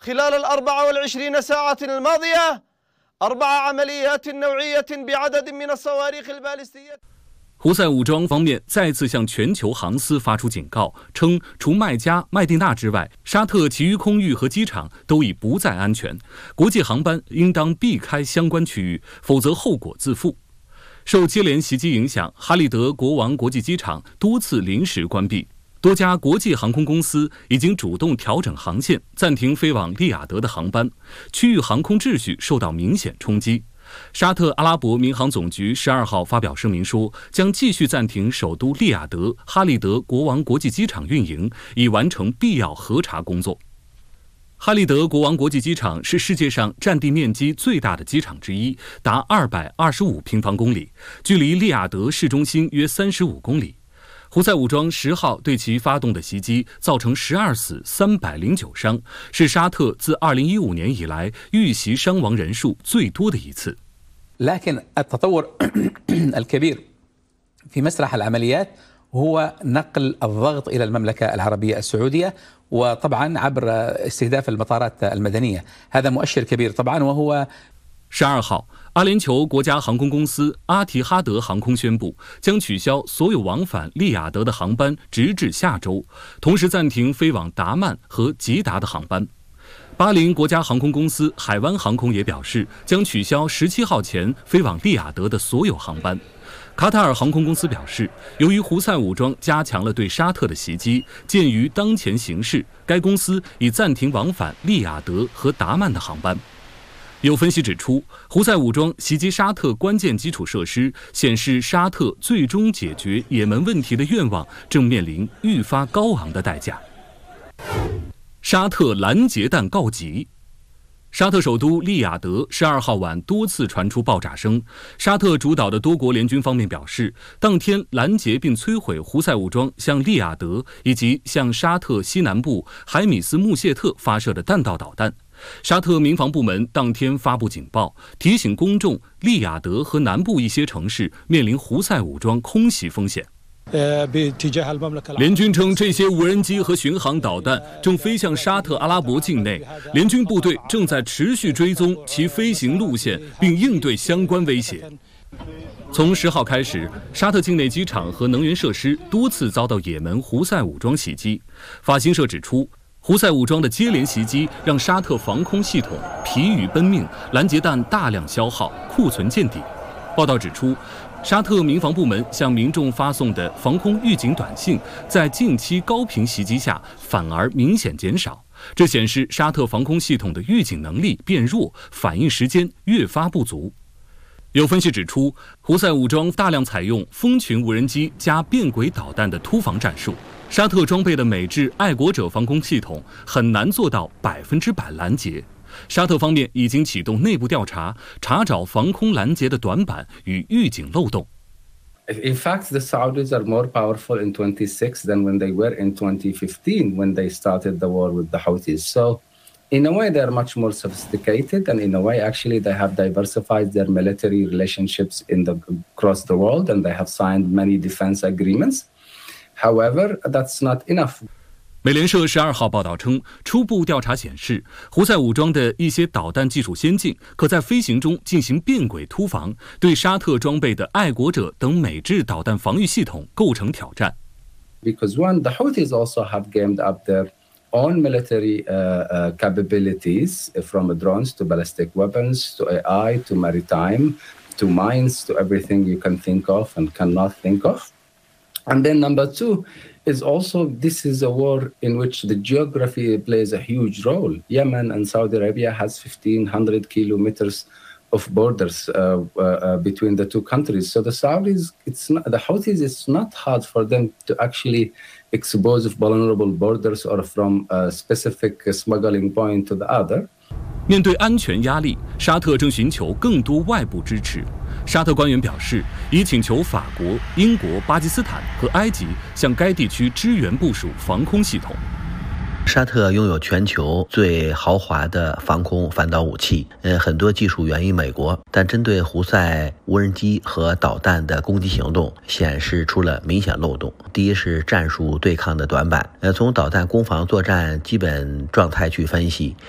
خلال ال24 ساعة الماضية 4 عمليات نوعية بعدد من الصواريخ البالستية。 胡塞武装方面再次向全球航司发出警告，称除麦加、麦地那之外，沙特其余空域和机场都已不再安全，国际航班应当避开相关区域，否则后果自负。受接连袭击影响，哈利德国王国际机场多次临时关闭，多家国际航空公司已经主动调整航线，暂停飞往利雅得的航班，区域航空秩序受到明显冲击。沙特阿拉伯民航总局12号发表声明说，将继续暂停首都利雅得哈利德国王国际机场运营，以完成必要核查工作。哈利德国王国际机场是世界上占地面积最大的机场之一，达225平方公里，距离利雅得市中心约35公里。胡塞武装10号对其发动的袭击造成12死309伤，是沙特自2015年以来遇袭伤亡人数最多的一次。 لكن التطور الكبير في مسرح العمليات هو نقل الضغط إلى المملكة العربية السعودية وطبعا عبر استهداف المطارات المدنية هذا مؤشر كبير طبعا وهو 12号，阿联酋国家航空公司阿提哈德航空宣布，将取消所有往返利雅得的航班，直至下周，同时暂停飞往达曼和吉达的航班。巴林国家航空公司海湾航空也表示，将取消17号前飞往利雅得的所有航班。卡塔尔航空公司表示，由于胡塞武装加强了对沙特的袭击，鉴于当前形势，该公司已暂停往返利雅得和达曼的航班。有分析指出，胡塞武装袭击沙特关键基础设施，显示沙特最终解决也门问题的愿望正面临愈发高昂的代价。沙特拦截弹告急。沙特首都利雅得12号晚多次传出爆炸声，沙特主导的多国联军方面表示，当天拦截并摧毁胡塞武装向利雅得以及向沙特西南部海米斯穆谢特发射的弹道导弹。沙特民防部门当天发布警报，提醒公众利雅得和南部一些城市面临胡塞武装空袭风险。联军称，这些无人机和巡航导弹正飞向沙特阿拉伯境内，联军部队正在持续追踪其飞行路线，并应对相关威胁。从10号开始，沙特境内机场和能源设施多次遭到也门胡塞武装袭击。法新社指出，胡塞武装的接连袭击让沙特防空系统疲于奔命，拦截弹大量消耗，库存见底。报道指出，沙特民防部门向民众发送的防空预警短信，在近期高频袭击下反而明显减少，这显示沙特防空系统的预警能力变弱，反应时间越发不足。有分析指出，胡塞武装大量采用蜂群无人机加变轨导弹的突防战术，沙特装备的美制爱国者防空系统很难做到100%拦截。沙特方面已经启动内部调查，查找防空拦截的短板与预警漏洞。 In fact, the Saudis are more powerful in 26 than when they were in 2015 when they started the war with the Houthis. So, in a way, they're much more sophisticated, and in a way, actually, they have diversified their military relationships across the world, and they have signed many defense agreements. However, that's not enough. 美联社12号报道称，初步调查显示，胡塞武装的一些导弹技术先进，可在飞行中进行变轨突防，对沙特装备的爱国者等美制导弹防御系统构成挑战。 Because one, the Houthis also have gamed up their own military capabilities, from drones to ballistic weapons to AI to maritime to mines to everything you can think of and cannot think of. And then number two is also this is a war in which the geography plays a huge role. Yemen and Saudi Arabia has 1,500 kilometers of borders between the two countries. So the Saudis, the Houthis, it's not hard for them to actually expose vulnerable borders or from a specific smuggling point to the other. 面对安全压力，沙特正寻求更多外部支持。沙特官员表示，已请求法国、英国、巴基斯坦和埃及向该地区支援部署防空系统。 沙特拥有全球最豪华的防空反导武器，很多技术源于美国，但针对胡塞无人机和导弹的攻击行动显示出了明显漏洞。第一是战术对抗的短板，从导弹攻防作战基本状态去分析，